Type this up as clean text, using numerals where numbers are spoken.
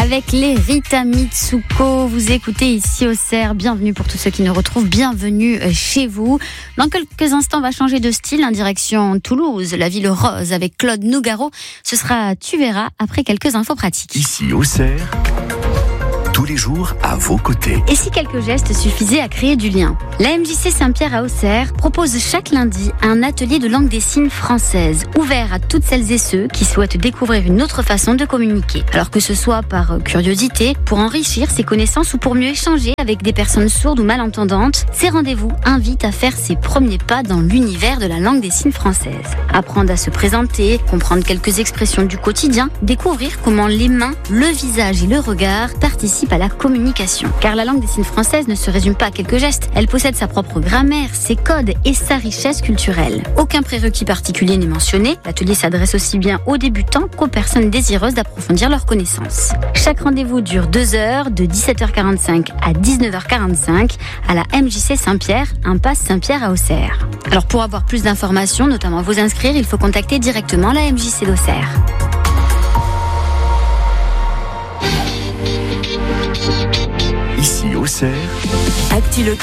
avec les Rita Mitsuko. Vous écoutez ici Auxerre. Bienvenue pour tous ceux qui nous retrouvent. Bienvenue chez vous. Dans quelques instants, on va changer de style en direction Toulouse, la ville rose avec Claude Nougaro. Ce sera Tu verras après quelques infos pratiques. Ici Auxerre, tous les jours à vos côtés. Et si quelques gestes suffisaient à créer du lien? La MJC Saint-Pierre à Auxerre propose chaque lundi un atelier de langue des signes française, ouvert à toutes celles et ceux qui souhaitent découvrir une autre façon de communiquer. Alors que ce soit par curiosité, pour enrichir ses connaissances ou pour mieux échanger avec des personnes sourdes ou malentendantes, ces rendez-vous invitent à faire ses premiers pas dans l'univers de la langue des signes française. Apprendre à se présenter, comprendre quelques expressions du quotidien, découvrir comment les mains, le visage et le regard participent à la communication. Car la langue des signes française ne se résume pas à quelques gestes. Elle possède sa propre grammaire, ses codes et sa richesse culturelle. Aucun prérequis particulier n'est mentionné. L'atelier s'adresse aussi bien aux débutants qu'aux personnes désireuses d'approfondir leurs connaissances. Chaque rendez-vous dure 2 heures, de 17h45 à 19h45 à la MJC Saint-Pierre, impasse Saint-Pierre à Auxerre. Alors pour avoir plus d'informations, notamment vous inscrire, il faut contacter directement la MJC d'Auxerre. Ici Auxerre, Actu local.